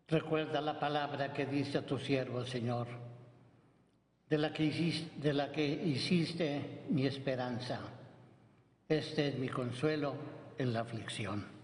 Recuerda la palabra que dice a tu siervo, Señor, de la que hiciste mi esperanza. Este es mi consuelo en la aflicción.